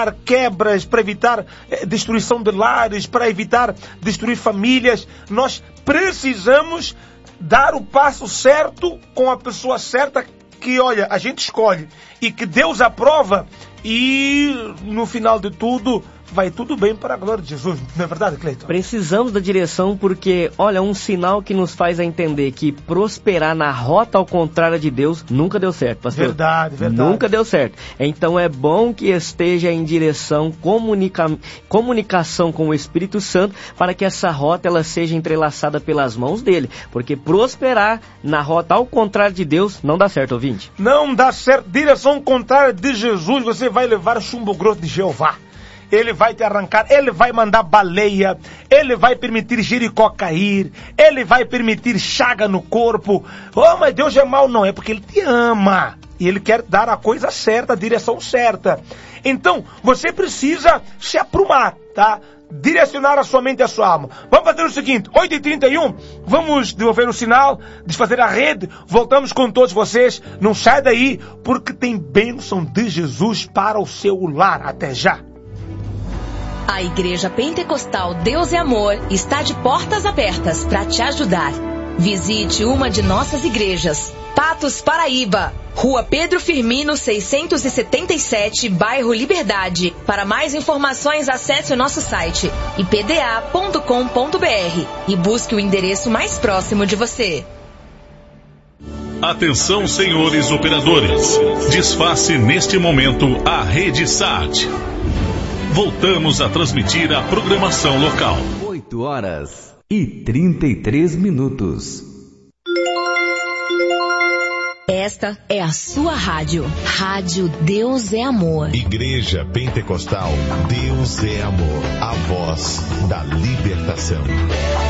evitar quebras, para evitar destruição de lares, para evitar destruir famílias. Nós precisamos dar o passo certo com a pessoa certa que, olha, a gente escolhe e que Deus aprova, e no final de tudo vai tudo bem para a glória de Jesus. Não é verdade, Cleiton? Precisamos da direção porque, olha, um sinal que nos faz a entender que prosperar na rota ao contrário de Deus nunca deu certo, pastor. Verdade. Nunca deu certo. Então é bom que esteja em direção, comunicação com o Espírito Santo, para que essa rota ela seja entrelaçada pelas mãos dele. Porque prosperar na rota ao contrário de Deus não dá certo, ouvinte. Não dá certo. Direção contrária de Jesus, você vai levar chumbo grosso de Jeová. Ele vai te arrancar, ele vai mandar baleia, ele vai permitir Jericó cair, ele vai permitir chaga no corpo. Oh, mas Deus é mau. Não, é porque ele te ama e ele quer dar a coisa certa, a direção certa. Então, você precisa se aprumar, tá? Direcionar a sua mente e a sua alma. Vamos fazer o seguinte, 8h31, vamos devolver o sinal, desfazer a rede, voltamos com todos vocês. Não sai daí, porque tem bênção de Jesus para o seu lar. Até já. A Igreja Pentecostal Deus é Amor está de portas abertas para te ajudar. Visite uma de nossas igrejas. Patos, Paraíba, Rua Pedro Firmino, 677, bairro Liberdade. Para mais informações, acesse o nosso site ipda.com.br e busque o endereço mais próximo de você. Atenção, senhores operadores. Desface neste momento a rede SAT. Voltamos a transmitir a programação local. 8h33. Esta é a sua rádio. Rádio Deus é Amor. Igreja Pentecostal Deus é Amor. A voz da libertação.